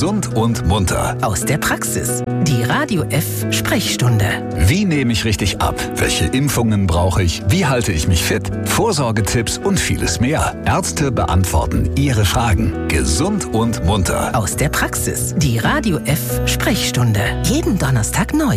Gesund und munter. Aus der Praxis. Die Radio F Sprechstunde. Wie nehme ich richtig ab? Welche Impfungen brauche ich? Wie halte ich mich fit? Vorsorgetipps und vieles mehr. Ärzte beantworten Ihre Fragen. Gesund und munter. Aus der Praxis. Die Radio F Sprechstunde. Jeden Donnerstag neu.